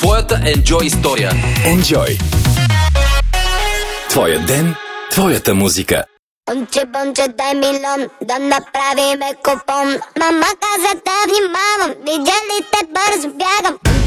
твоята Enjoy история. Enjoy. Твоя ден, твоята музика. Бонче, дай милион, да направиме купон. Мама каза да внимавам, видя ли те бързо бягам.